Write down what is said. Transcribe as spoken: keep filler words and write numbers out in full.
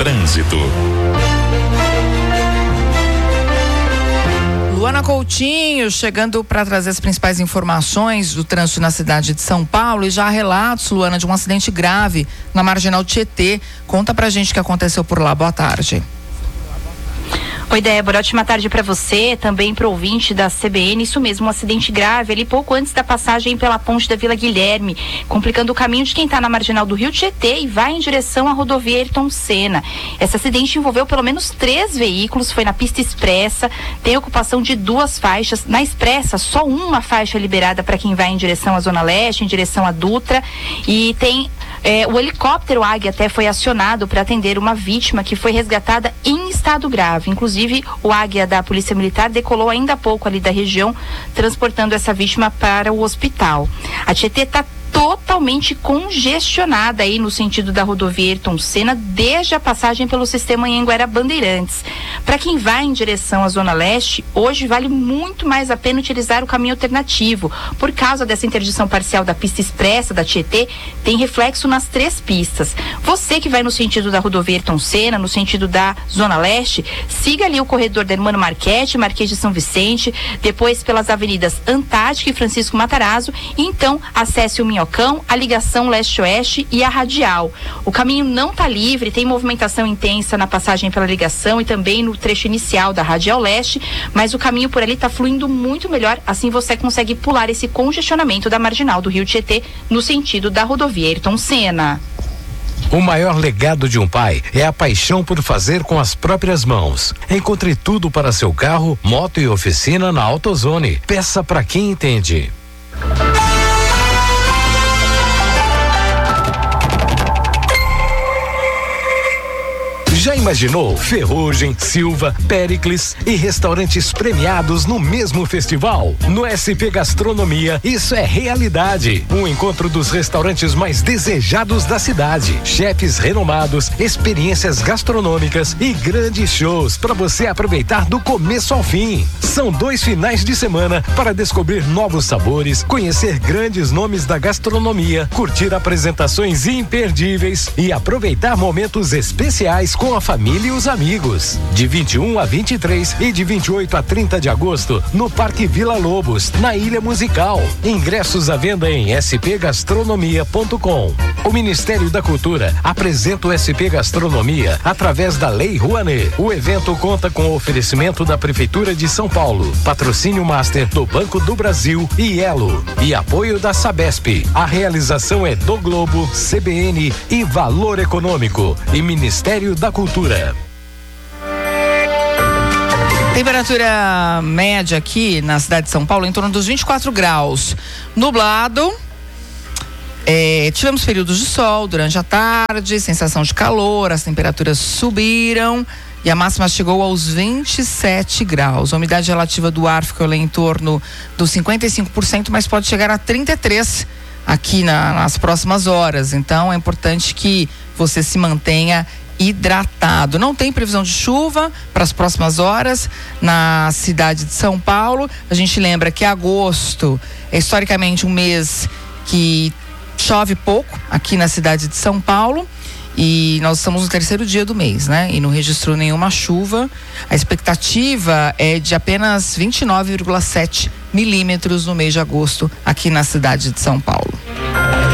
Trânsito. Luana Coutinho chegando para trazer as principais informações do trânsito na cidade de São Paulo, e já há relatos, Luana, de um acidente grave na Marginal Tietê. Conta pra gente o que aconteceu por lá. Boa tarde. Oi, Débora, ótima tarde para você, também para o ouvinte da C B N. Isso mesmo, um acidente grave ali pouco antes da passagem pela ponte da Vila Guilherme, complicando o caminho de quem está na Marginal do Rio Tietê e vai em direção à rodovia Ayrton Senna. Esse acidente envolveu pelo menos três veículos, foi na pista expressa, tem ocupação de duas faixas. Na expressa, só uma faixa liberada para quem vai em direção à Zona Leste, em direção à Dutra, e tem É, o helicóptero Águia até foi acionado para atender uma vítima que foi resgatada em estado grave. Inclusive, o Águia da Polícia Militar decolou ainda há pouco ali da região, transportando essa vítima para o hospital. A Tietê está totalmente congestionada aí no sentido da rodovia Ayrton Senna, desde a passagem pelo sistema Anhanguera Bandeirantes. Para quem vai em direção à Zona Leste, hoje vale muito mais a pena utilizar o caminho alternativo. Por causa dessa interdição parcial da pista expressa da Tietê, tem reflexo nas três pistas. Você que vai no sentido da rodovia Ayrton Senna, no sentido da Zona Leste, siga ali o corredor da Hermano Marchetti, Marquês de São Vicente, depois pelas avenidas Antártica e Francisco Matarazzo, e então acesse o Minhocão, a ligação leste-oeste e a radial. O caminho não está livre, tem movimentação intensa na passagem pela ligação e também no trecho inicial da radial leste, mas o caminho por ali está fluindo muito melhor, assim você consegue pular esse congestionamento da Marginal do Rio Tietê no sentido da rodovia Ayrton Senna. O maior legado de um pai é a paixão por fazer com as próprias mãos. Encontre tudo para seu carro, moto e oficina na AutoZone. Peça para quem entende. Já imaginou Ferrugem, Silva, Péricles e restaurantes premiados no mesmo festival? No S P Gastronomia, isso é realidade. Um encontro dos restaurantes mais desejados da cidade. Chefes renomados, experiências gastronômicas e grandes shows para você aproveitar do começo ao fim. São dois finais de semana para descobrir novos sabores, conhecer grandes nomes da gastronomia, curtir apresentações imperdíveis e aproveitar momentos especiais com a família e os amigos. De vinte e um a vinte e três e de vinte e oito a trinta de agosto no Parque Vila Lobos, na Ilha Musical. Ingressos à venda em s p gastronomia ponto com. O Ministério da Cultura apresenta o S P Gastronomia através da Lei Rouanet. O evento conta com o oferecimento da Prefeitura de São Paulo, patrocínio master do Banco do Brasil e Elo, e apoio da Sabesp. A realização é do Globo, C B N e Valor Econômico e Ministério da Cultura. Temperatura média aqui na cidade de São Paulo em torno dos vinte e quatro graus. Nublado. É, tivemos períodos de sol durante a tarde, sensação de calor, as temperaturas subiram e a máxima chegou aos vinte e sete graus. A umidade relativa do ar ficou lá em torno dos cinquenta e cinco por cento, mas pode chegar a trinta e três por cento aqui na, nas próximas horas. Então é importante que você se mantenha hidratado. Não tem previsão de chuva para as próximas horas na cidade de São Paulo. A gente lembra que agosto é historicamente um mês que chove pouco aqui na cidade de São Paulo. E nós estamos no terceiro dia do mês, né? E não registrou nenhuma chuva. A expectativa é de apenas vinte e nove vírgula sete milímetros no mês de agosto aqui na cidade de São Paulo.